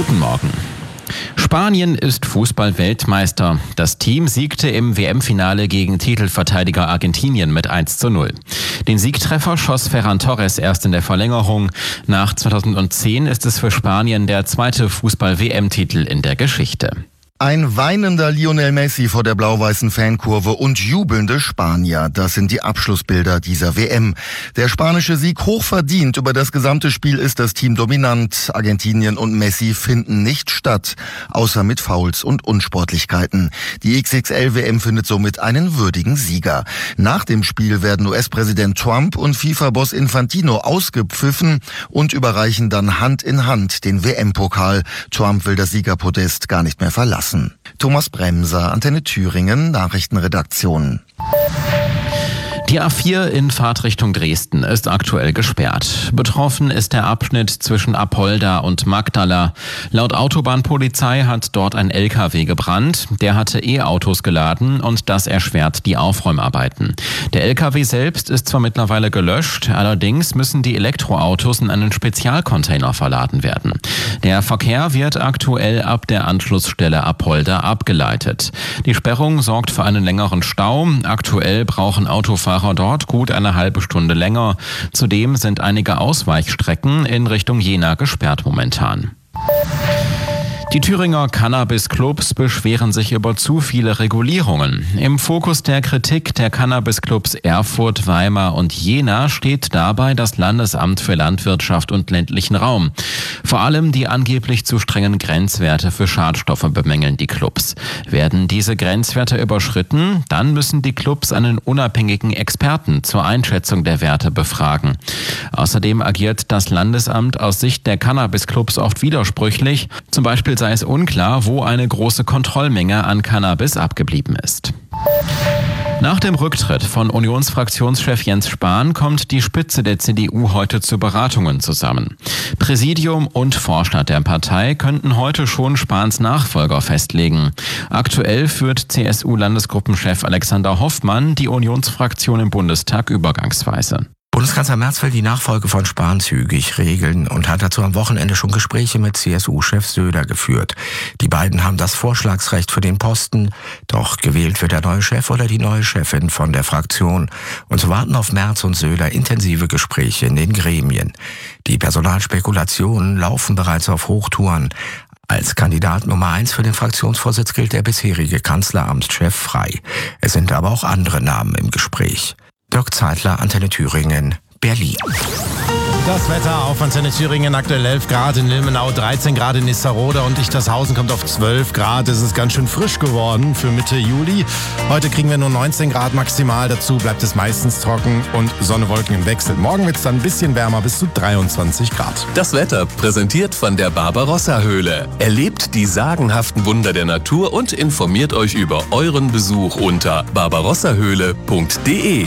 Guten Morgen. Spanien ist Fußball-Weltmeister. Das Team siegte im WM-Finale gegen Titelverteidiger Argentinien mit 1:0. Den Siegtreffer schoss Ferran Torres erst in der Verlängerung. Nach 2010 ist es für Spanien der zweite Fußball-WM-Titel in der Geschichte. Ein weinender Lionel Messi vor der blau-weißen Fankurve und jubelnde Spanier. Das sind die Abschlussbilder dieser WM. Der spanische Sieg hochverdient. Über das gesamte Spiel ist das Team dominant. Argentinien und Messi finden nicht statt, außer mit Fouls und Unsportlichkeiten. Die XXL-WM findet somit einen würdigen Sieger. Nach dem Spiel werden US-Präsident Trump und FIFA-Boss Infantino ausgepfiffen und überreichen dann Hand in Hand den WM-Pokal. Trump will das Siegerpodest gar nicht mehr verlassen. Thomas Bremser, Antenne Thüringen, Nachrichtenredaktion. Die A4 in Fahrtrichtung Dresden ist aktuell gesperrt. Betroffen ist der Abschnitt zwischen Apolda und Magdala. Laut Autobahnpolizei hat dort ein LKW gebrannt. Der hatte E-Autos geladen und das erschwert die Aufräumarbeiten. Der LKW selbst ist zwar mittlerweile gelöscht, allerdings müssen die Elektroautos in einen Spezialcontainer verladen werden. Der Verkehr wird aktuell ab der Anschlussstelle Apolda abgeleitet. Die Sperrung sorgt für einen längeren Stau. Aktuell brauchen Autofahrer dort gut eine halbe Stunde länger. Zudem sind einige Ausweichstrecken in Richtung Jena gesperrt momentan. Die Thüringer Cannabis-Clubs beschweren sich über zu viele Regulierungen. Im Fokus der Kritik der Cannabis-Clubs Erfurt, Weimar und Jena steht dabei das Landesamt für Landwirtschaft und ländlichen Raum. Vor allem die angeblich zu strengen Grenzwerte für Schadstoffe bemängeln die Clubs. Werden diese Grenzwerte überschritten, dann müssen die Clubs einen unabhängigen Experten zur Einschätzung der Werte befragen. Außerdem agiert das Landesamt aus Sicht der Cannabis-Clubs oft widersprüchlich. Zum Beispiel sei es unklar, wo eine große Kontrollmenge an Cannabis abgeblieben ist. Nach dem Rücktritt von Unionsfraktionschef Jens Spahn kommt die Spitze der CDU heute zu Beratungen zusammen. Präsidium und Vorstand der Partei könnten heute schon Spahns Nachfolger festlegen. Aktuell führt CSU-Landesgruppenchef Alexander Hoffmann die Unionsfraktion im Bundestag übergangsweise. Bundeskanzler Merz will die Nachfolge von Spahn zügig regeln und hat dazu am Wochenende schon Gespräche mit CSU-Chef Söder geführt. Die beiden haben das Vorschlagsrecht für den Posten, doch gewählt wird der neue Chef oder die neue Chefin von der Fraktion. Und so warten auf Merz und Söder intensive Gespräche in den Gremien. Die Personalspekulationen laufen bereits auf Hochtouren. Als Kandidat Nummer 1 für den Fraktionsvorsitz gilt der bisherige Kanzleramtschef Frey. Es sind aber auch andere Namen im Gespräch. Dirk Zeitler, Antenne Thüringen, Berlin. Das Wetter auf Antenne Thüringen, aktuell 11 Grad in Ilmenau, 13 Grad in Nisserode und Ichtershausen kommt auf 12 Grad. Es ist ganz schön frisch geworden für Mitte Juli. Heute kriegen wir nur 19 Grad maximal. Dazu bleibt es meistens trocken und Sonne-Wolken im Wechsel. Morgen wird es dann ein bisschen wärmer, bis zu 23 Grad. Das Wetter präsentiert von der Barbarossa-Höhle. Erlebt die sagenhaften Wunder der Natur und informiert euch über euren Besuch unter barbarossahöhle.de.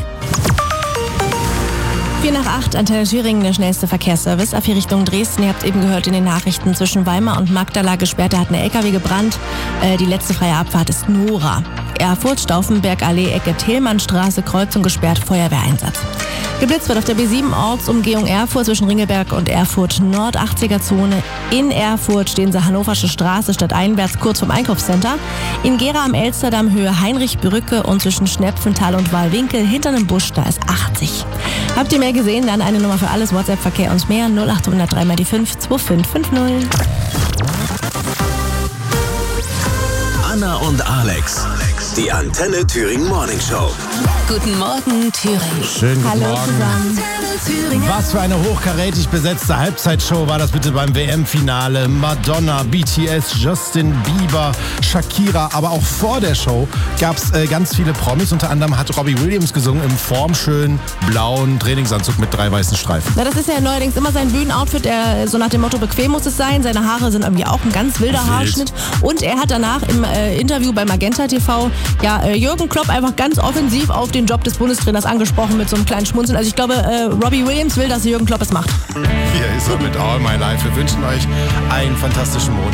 7:45, Antenne Thüringen, der schnellste Verkehrsservice. A4 Richtung Dresden, ihr habt eben gehört in den Nachrichten, zwischen Weimar und Magdala gesperrt, da hat eine LKW gebrannt. Die letzte freie Abfahrt ist Nora. Erfurt, Stauffenberg-Allee, Ecke Thälmannstraße, Kreuzung gesperrt, Feuerwehreinsatz. Geblitzt wird auf der B7 Ortsumgehung Erfurt zwischen Ringelberg und Erfurt Nord, 80er-Zone. In Erfurt stehen sie Hannoversche Straße stadteinwärts kurz vom Einkaufscenter. In Gera am Elsterdamm Höhe Heinrich-Brücke und zwischen Schnepfenthal und Walwinkel hinter einem Busch, da ist 80. Habt ihr mehr gesehen? Dann eine Nummer für alles, WhatsApp-Verkehr und mehr, 0800 3x5 2550. Anna und Alex, die Antenne Thüringen Morning Show. Guten Morgen, Thüringen. Schönen guten Hallo Morgen. zusammen. Was für eine hochkarätig besetzte Halbzeitshow war das bitte beim WM-Finale. Madonna, BTS, Justin Bieber, Shakira, aber auch vor der Show gab es ganz viele Promis. Unter anderem hat Robbie Williams gesungen im formschönen blauen Trainingsanzug mit 3 weißen Streifen. Na, das ist ja neuerdings immer sein Bühnenoutfit, so nach dem Motto, bequem muss es sein. Seine Haare sind irgendwie auch ein ganz wilder Haarschnitt. Und er hat danach im Interview bei Magenta TV Jürgen Klopp einfach ganz offensiv auf den Job des Bundestrainers angesprochen mit so einem kleinen Schmunzeln. Also ich glaube, Robbie Williams will, dass Jürgen Klopp es macht. Hier ist er mit All My Life. Wir wünschen euch einen fantastischen Montag.